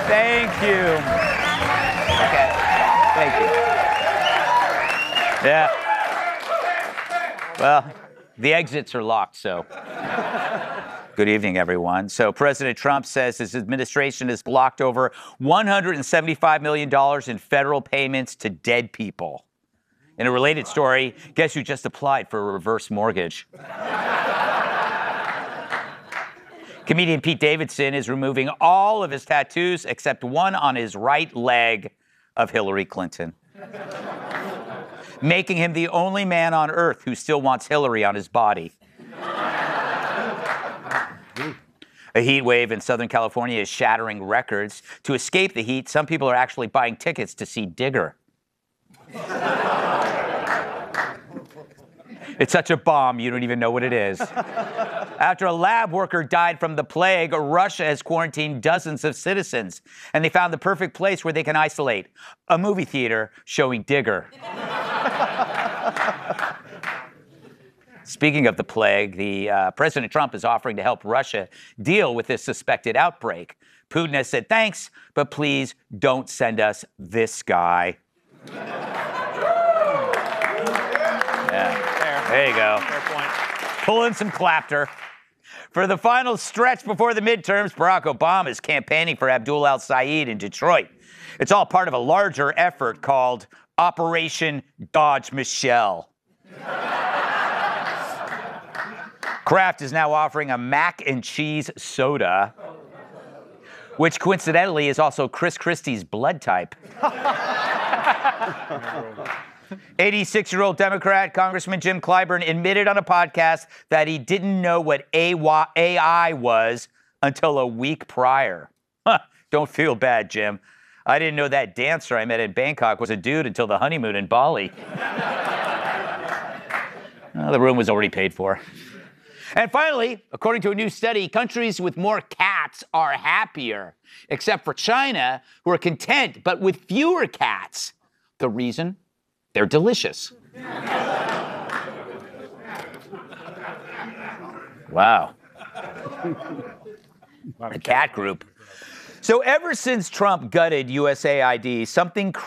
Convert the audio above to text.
Thank you. Okay. Thank you. Yeah. Well, the exits are locked, so. Good evening, everyone. So President Trump says his administration has blocked over $175 million in federal payments to dead people. In a related story, guess who just applied for a reverse mortgage? Comedian Pete Davidson is removing all of his tattoos except one on his right leg of Hillary Clinton, making him the only man on earth who still wants Hillary on his body. A heat wave in Southern California is shattering records. To escape the heat, some people are actually buying tickets to see Digger. It's such a bomb, you don't even know what it is. After a lab worker died from the plague, Russia has quarantined dozens of citizens, and they found the perfect place where they can isolate: a movie theater showing Digger. Speaking of the plague, President Trump is offering to help Russia deal with this suspected outbreak. Putin has said, thanks, but please don't send us this guy. Yeah. There you go. Fair point. Pulling some clapter. For the final stretch before the midterms, Barack Obama is campaigning for Abdul al-Sayed in Detroit. It's all part of a larger effort called Operation Dodge Michelle. Kraft is now offering a mac and cheese soda, which coincidentally is also Chris Christie's blood type. 86-year-old Democrat Congressman Jim Clyburn admitted on a podcast that he didn't know what AI was until a week prior. Don't feel bad, Jim. I didn't know that dancer I met in Bangkok was a dude until the honeymoon in Bali. Well, the room was already paid for. And finally, according to a new study, countries with more cats are happier, except for China, who are content, but with fewer cats. The reason? They're delicious. Wow. The cat group. So ever since Trump gutted USAID, something